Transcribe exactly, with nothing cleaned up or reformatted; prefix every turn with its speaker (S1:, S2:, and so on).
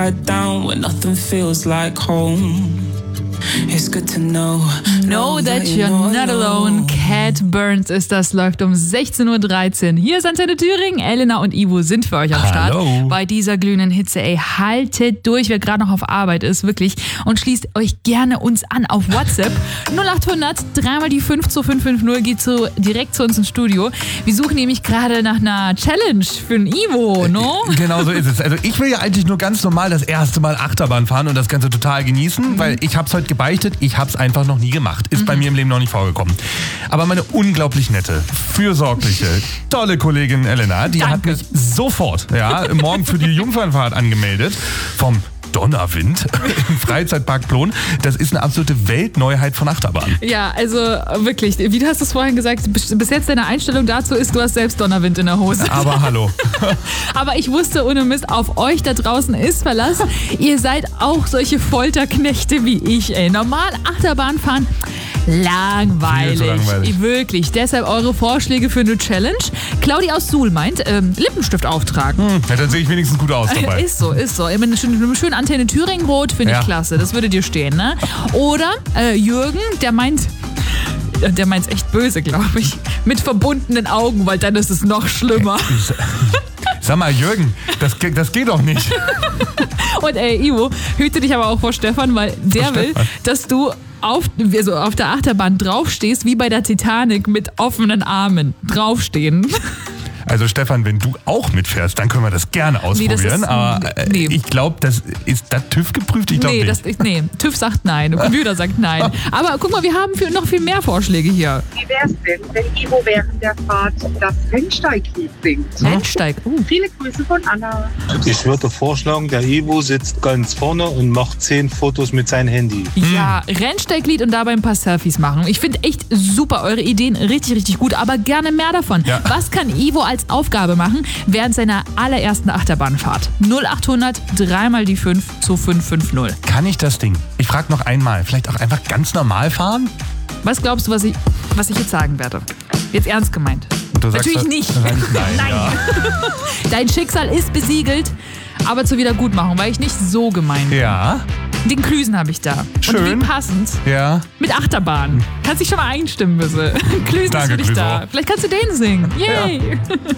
S1: upside down when nothing feels like home. It's good to know,
S2: know that you're not alone. Cat Burns ist das, läuft um sechzehn Uhr dreizehn. Hier ist Antenne Thüringen. Elena und Ivo sind für euch am Start.
S3: Hallo.
S2: Bei dieser glühenden Hitze. Ey, haltet durch, wer gerade noch auf Arbeit ist, wirklich. Und schließt euch gerne uns an auf WhatsApp. null acht hundert, dreimal die fünf zu fünf fünf null geht so direkt zu uns ins Studio. Wir suchen nämlich gerade nach einer Challenge für den Ivo, no?
S3: Genau so ist es. Also ich will ja eigentlich nur ganz normal das erste Mal Achterbahn fahren und das Ganze total genießen, mhm. weil ich hab's heute gebeichtet, ich hab's einfach noch nie gemacht. Ist mhm. bei mir im Leben noch nicht vorgekommen. Aber meine unglaublich nette, fürsorgliche, tolle Kollegin Elena, die
S2: Danke.
S3: hat mich sofort ja, morgen für die Jungfernfahrt angemeldet. Vom Donnerwind im Freizeitpark Plon. Das ist eine absolute Weltneuheit von Achterbahn.
S2: Ja, also wirklich, wie du hast es vorhin gesagt, bis jetzt deine Einstellung dazu ist, du hast selbst Donnerwind in der Hose.
S3: Aber hallo.
S2: Aber ich wusste ohne Mist, auf euch da draußen ist Verlass. Ihr seid auch solche Folterknechte wie ich, ey. Normal Achterbahn fahren, langweilig.
S3: langweilig.
S2: Wirklich. Deshalb eure Vorschläge für eine Challenge. Claudia aus Suhl meint, ähm, Lippenstift auftragen.
S3: Hm, ja, dann sehe ich wenigstens gut aus dabei.
S2: Ist so, ist so. Mit einem schönen, schönen Antenne Thüringen rot finde ich
S3: Ja.
S2: klasse. Das würde dir stehen, ne? Oder äh, Jürgen, der meint, der meint's echt böse, glaube ich, mit verbundenen Augen, weil dann ist es noch schlimmer.
S3: Sag mal, Jürgen, das, das geht doch nicht.
S2: Und ey, Ivo, hüte dich aber auch vor Stefan, weil der
S3: Vor
S2: will,
S3: Stefan.
S2: dass du auf, also auf der Achterbahn draufstehst, wie bei der Titanic mit offenen Armen. Draufstehen.
S3: Also Stefan, wenn du auch mitfährst, dann können wir das gerne ausprobieren.
S2: Nee, das ist-
S3: aber äh,
S2: nee.
S3: ich glaube, das ist das TÜV geprüft. Ich glaube
S2: Nee,
S3: nicht.
S2: das, ist- nee, TÜV sagt nein, der Computer sagt nein. Aber guck mal, wir haben für, noch viel mehr Vorschläge hier.
S4: Wie wär's denn, wenn Ivo während der Fahrt das Rennsteiglied singt?
S2: Rennsteig. Uh.
S4: Viele Grüße von Anna.
S5: Ich würde vorschlagen, der Ivo sitzt ganz vorne und macht zehn Fotos mit seinem Handy.
S2: Ja, Rennsteiglied und dabei ein paar Selfies machen. Ich finde echt super, eure Ideen richtig, richtig gut, aber gerne mehr davon.
S3: Ja.
S2: Was kann Ivo als Aufgabe machen während seiner allerersten Achterbahnfahrt? null acht hundert, dreimal die fünf zu fünf fünf null.
S3: Kann ich das Ding? Ich frage noch einmal. Vielleicht auch einfach ganz normal fahren?
S2: Was glaubst du, was ich, was ich jetzt sagen werde? Jetzt ernst gemeint.
S3: Du sagst
S2: Natürlich
S3: das-
S2: nicht.
S3: Nein, nein. Ja.
S2: Dein Schicksal ist besiegelt, aber zur Wiedergutmachung war ich nicht so gemeint.
S3: ja,
S2: Den Klüsen habe ich da. Und
S3: Schön.
S2: wie passend.
S3: ja.
S2: Mit Achterbahn. Kannst dich schon mal einstimmen, bitte. Klüsen ist
S3: Danke,
S2: für dich da.
S3: Clüso.
S2: Vielleicht kannst du den singen. Yay!